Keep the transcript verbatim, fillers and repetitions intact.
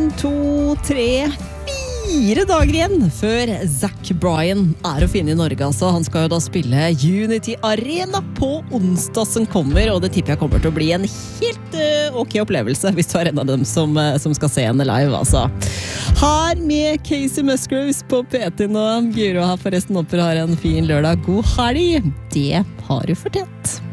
En, to, tre, fire dager igjen før Zach Bryan er å finne i Norge. Altså. Han skal jo da spille Unity Arena på onsdag som kommer, og det tipper jeg kommer til å bli en helt uh, ok opplevelse hvis du er en av dem som, uh, som skal se henne live. Altså. Her med Casey Musgraves på P T nå. Guro her forresten, håper du har en fin lørdag. God helg! Det har du fortjent.